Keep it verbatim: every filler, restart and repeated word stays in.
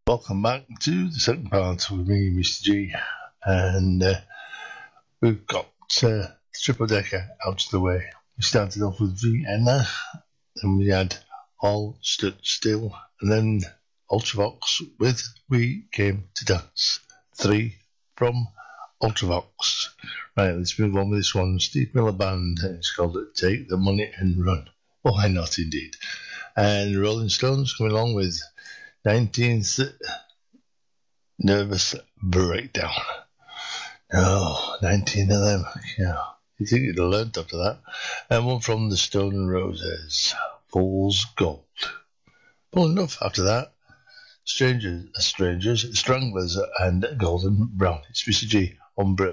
Welcome back to the second part with me, Mister G, and uh, we've got uh, triple decker out of the way. We started off with Vienna, then we had All Stood Still, and then Ultravox with We Came to Dance. Three from Ultravox. Right, let's move on with this one. Steve Miller Band, and it's called Take the Money and Run. Why not, indeed? And Rolling Stones coming along with nineteenth Nervous Breakdown. No, nineteen of them. Yeah, you think you'd have learnt after that. And one from the Stone and Roses, Fool's Gold. Well, enough after that. Strangers, Strangers, Stranglers, and Golden Brown. It's Mister G on Brit.